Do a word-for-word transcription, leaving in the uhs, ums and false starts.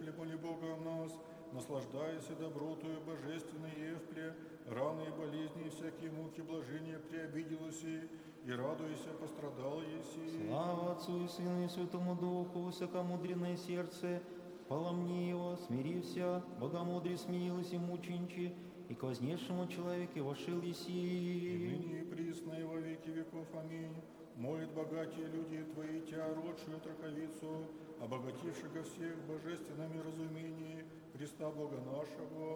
Пресвятитель, моли Бога о нас, наслаждайся добротою божественной Евпле, раны и болезни и всякие муки блажения приобиделась и радуйся, пострадал еси. Слава Отцу и Сыну и Святому Духу, высокомудренное сердце, поломни его, смирился, богомудрее смирилась и мученичи, и к вознесшему человеке вошел еси. И ныне и присно и во веки веков. Аминь. Молят богатые люди Твои Тя, родшую траковицу, обогатившего всех божественными разумением Христа Бога нашего.